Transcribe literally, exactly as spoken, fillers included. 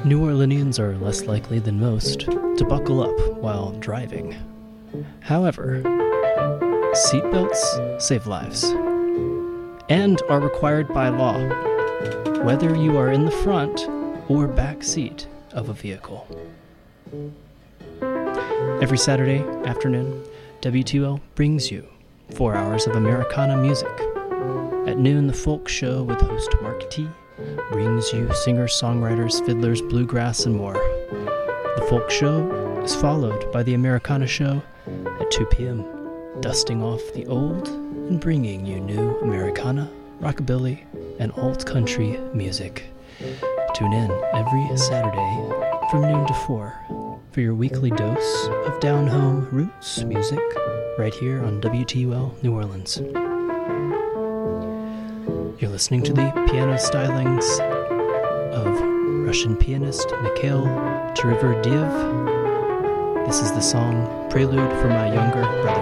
New Orleanians are less likely than most to buckle up while driving. However, seatbelts save lives and are required by law, whether you are in the front or back seat of a vehicle. Every Saturday afternoon, W T O L brings you four hours of Americana music. At noon, the Folk Show with host Mark T brings you singers, songwriters, fiddlers, bluegrass, and more. The Folk Show is followed by the Americana Show at two p.m., dusting off the old and bringing you new Americana, rockabilly, and alt-country music. Tune in every Saturday from noon to four for your weekly dose of down-home roots music right here on W T U L New Orleans. You're listening to the piano stylings of Russian pianist Mikhail Teriverdiev. This is the song Prelude for My Younger Brother.